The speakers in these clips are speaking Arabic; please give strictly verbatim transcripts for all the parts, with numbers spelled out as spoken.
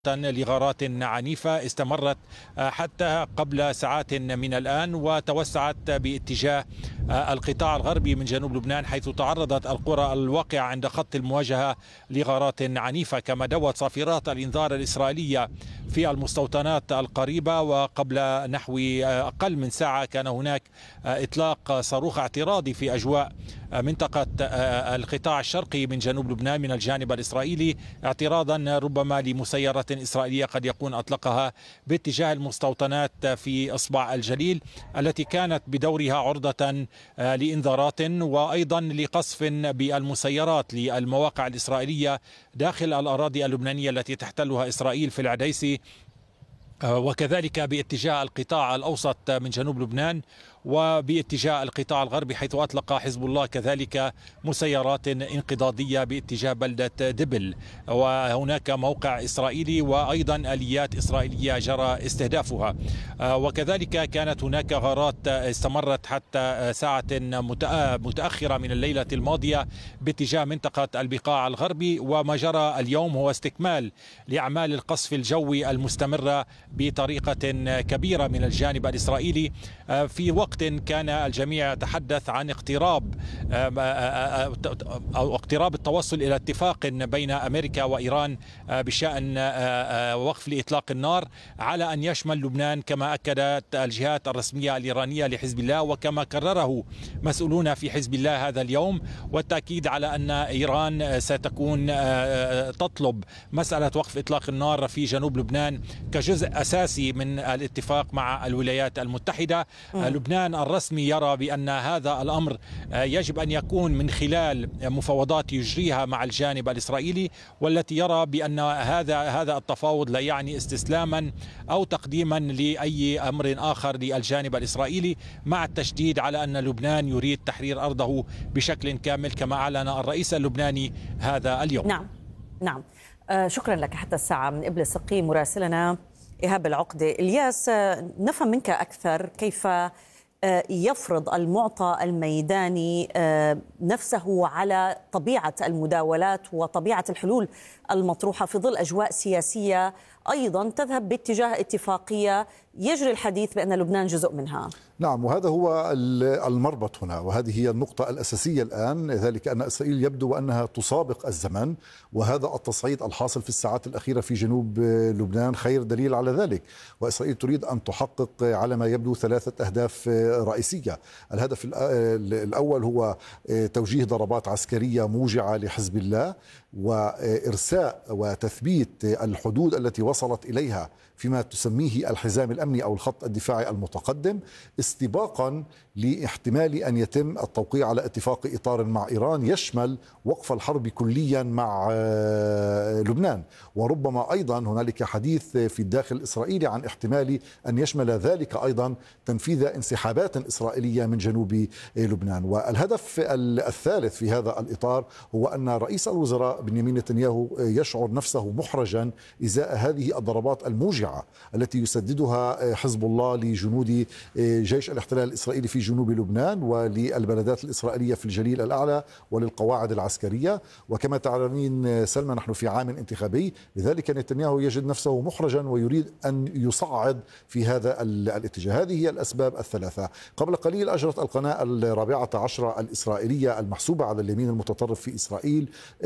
لغارات عنيفة استمرت حتى قبل ساعات من الآن، وتوسعت باتجاه القطاع الغربي من جنوب لبنان، حيث تعرضت القرى الواقعة عند خط المواجهة لغارات عنيفة، كما دوت صافرات الإنذار الإسرائيلية في المستوطنات القريبة. وقبل نحو أقل من ساعة كان هناك إطلاق صاروخ اعتراضي في أجواء منطقة القطاع الشرقي من جنوب لبنان من الجانب الإسرائيلي، اعتراضا ربما لمسيرة إسرائيلية قد يكون أطلقها باتجاه المستوطنات في إصبع الجليل، التي كانت بدورها عرضة لإنذارات وأيضا لقصف بالمسيرات للمواقع الإسرائيلية داخل الأراضي اللبنانية التي تحتلها إسرائيل في العديسي، وكذلك باتجاه القطاع الأوسط من جنوب لبنان وباتجاه القطاع الغربي، حيث أطلق حزب الله كذلك مسيرات انقضاضية باتجاه بلدة دبل، وهناك موقع إسرائيلي وأيضا آليات إسرائيلية جرى استهدافها. وكذلك كانت هناك غارات استمرت حتى ساعة متأخرة من الليلة الماضية باتجاه منطقة البقاع الغربي، وما جرى اليوم هو استكمال لأعمال القصف الجوي المستمرة بطريقة كبيرة من الجانب الإسرائيلي، في وقت كان الجميع يتحدث عن اقتراب أو اقتراب التوصل إلى اتفاق بين أمريكا وإيران بشأن وقف لإطلاق النار على أن يشمل لبنان، كما أكدت الجهات الرسمية الإيرانية لحزب الله وكما كرره مسؤولون في حزب الله هذا اليوم، والتأكيد على أن إيران ستكون تطلب مسألة وقف إطلاق النار في جنوب لبنان كجزء أساسي من الاتفاق مع الولايات المتحدة. م. لبنان الرسمي يرى بأن هذا الأمر يجب أن يكون من خلال مفاوضات يجريها مع الجانب الإسرائيلي، والتي يرى بأن هذا هذا التفاوض لا يعني استسلاما أو تقديما لأي أمر آخر للجانب الإسرائيلي، مع التشديد على أن لبنان يريد تحرير أرضه بشكل كامل كما أعلن الرئيس اللبناني هذا اليوم. نعم نعم آه شكرا لك. حتى الساعة من إبل السقي مراسلنا إيهاب العقدة. إلياس، نفهم منك أكثر كيف يفرض المعطى الميداني نفسه على طبيعة المداولات وطبيعة الحلول المطروحة في ظل أجواء سياسية أيضا تذهب باتجاه اتفاقية يجري الحديث بأن لبنان جزء منها. نعم، وهذا هو المربط هنا، وهذه هي النقطة الأساسية الآن، ذلك أن إسرائيل يبدو أنها تسابق الزمن، وهذا التصعيد الحاصل في الساعات الأخيرة في جنوب لبنان خير دليل على ذلك. وإسرائيل تريد أن تحقق على ما يبدو ثلاثة أهداف رئيسية. الهدف الأول هو توجيه ضربات عسكرية موجعة لحزب الله وإرساء وتثبيت الحدود التي وصلت إليها فيما تسميه الحزام الأمني أو الخط الدفاعي المتقدم، استباقا لاحتمال أن يتم التوقيع على اتفاق إطار مع إيران يشمل وقف الحرب كليا مع لبنان. وربما أيضا هنالك حديث في الداخل الإسرائيلي عن احتمال أن يشمل ذلك أيضا تنفيذ انسحابات إسرائيلية من جنوب لبنان. والهدف الثالث في هذا الإطار هو أن رئيس الوزراء بنيامين نتنياهو يشعر نفسه محرجا إزاء هذه الضربات الموجعة التي يسددها حزب الله لجنود جيش الاحتلال الإسرائيلي في جنوب لبنان وللبلدات الإسرائيلية في الجليل الأعلى وللقواعد العسكرية. وكما تعلمين سلمى، نحن في عام انتخابي، لذلك نتنياهو يجد نفسه محرجا ويريد أن يصعد في هذا الاتجاه. هذه هي الأسباب الثلاثة. قبل قليل أجرت القناة الرابعة عشرة الإسرائيلية المحسوبة على اليمين المتطرف في إسرائيل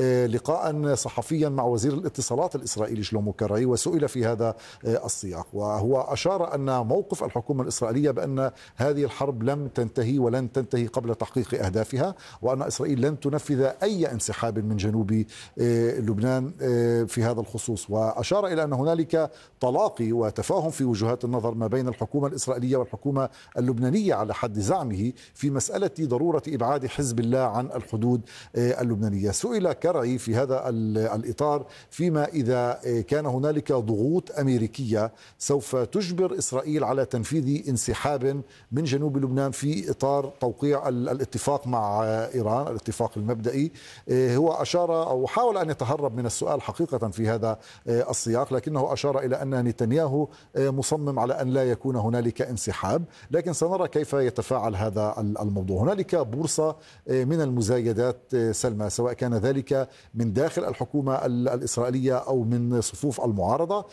لقاء صحفيا مع وزير الاتصالات الإسرائيلي شلومو كراي، وسئل في هذا السياق، وهو أشار أن موقف الحكومة الإسرائيلية بأن هذه الحرب لم تنتهي ولن تنتهي قبل تحقيق أهدافها، وأن إسرائيل لن تنفذ أي انسحاب من جنوب لبنان في هذا الخصوص. وأشار إلى أن هنالك تلاقي وتفاهم في وجهات النظر ما بين الحكومة الإسرائيلية والحكومة اللبنانية على حد زعمه في مسألة ضرورة إبعاد حزب الله عن الحدود اللبنانية. سئل كرعي في هذا الإطار فيما إذا كان هنالك ضغوط أمريكية سوف تجبر إسرائيل على تنفيذ انسحاب من جنوب لبنان في إطار توقيع الاتفاق مع إيران، الاتفاق المبدئي. هو أشار أو حاول أن يتهرب من السؤال حقيقة في هذا السياق، لكنه أشار إلى أن نتنياهو مصمم على أن لا يكون هنالك انسحاب، لكن سنرى كيف يتفاعل هذا الموضوع. هنالك بورصة من المزايدات سلمى، سواء كان ذلك من داخل الحكومة الإسرائيلية أو من صفوف المعارضة،